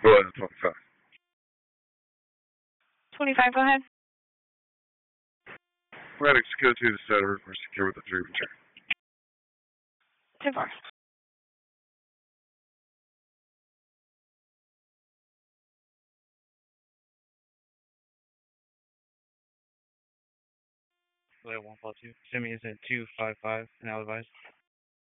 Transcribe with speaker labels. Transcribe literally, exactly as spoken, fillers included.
Speaker 1: Go ahead, twenty-five.
Speaker 2: twenty-five, go ahead.
Speaker 1: Radix, go to the setter. We're secure with the three return.
Speaker 2: ten four.
Speaker 3: Go ahead, one four two. Send me is at two five five, now advice.